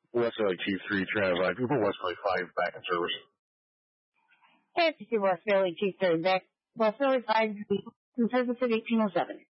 West Philly Chief 3, Travis. I can put West Philly 5 back in service. Hey, West Philly Chief 3, back. West Philly 5, in service at 1807.